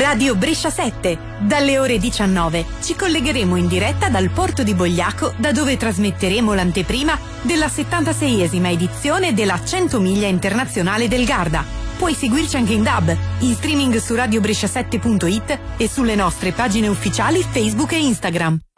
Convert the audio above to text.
Radio Brescia 7. Dalle ore 19 ci collegheremo in diretta dal porto di Bogliaco, da dove trasmetteremo l'anteprima della 76esima edizione della 100 miglia internazionale del Garda. Puoi seguirci anche in DAB, in streaming su radiobrescia7.it e sulle nostre pagine ufficiali Facebook e Instagram.